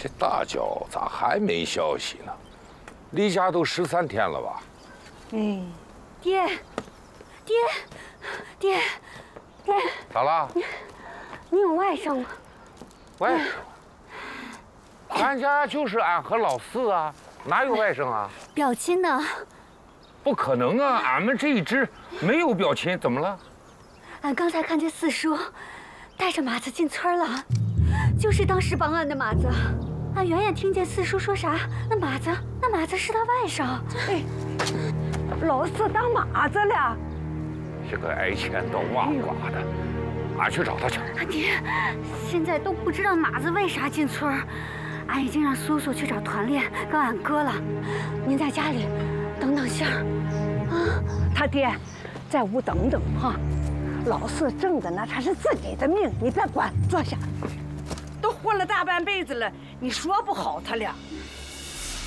这大娇咋还没消息呢？离家都13天了吧？ 爹， 咋了？ 你有外甥吗？ 外甥？俺家就是俺和老四啊，哪有外甥啊？ 表亲呢？ 不可能啊！俺们这一支没有表亲，怎么了？ 俺刚才看见四叔带着马子进村了，就是当时帮俺的马子。俺远远听见四叔说啥，那马子是他外甥。 哎，老四当马子了， 这个挨千刀万剐的，俺去找他去。 爹，现在都不知道马子为啥进村，俺已经让叔叔去找团练跟俺哥了。您在家里等等信儿啊。 他爹在屋等等哈。老四挣的那才是自己的命，你别管，坐下。都活了大半辈子了，你说不好他俩。